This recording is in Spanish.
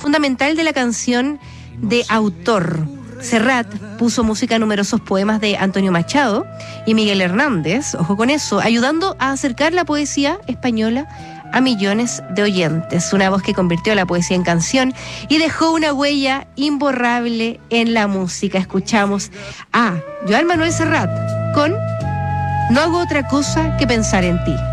fundamental de la canción de autor. Serrat puso música a numerosos poemas de Antonio Machado y Miguel Hernández, ojo con eso, ayudando a acercar la poesía española a millones de oyentes. Una voz que convirtió la poesía en canción y dejó una huella imborrable en la música. Escuchamos a Joan Manuel Serrat con No hago otra cosa que pensar en ti.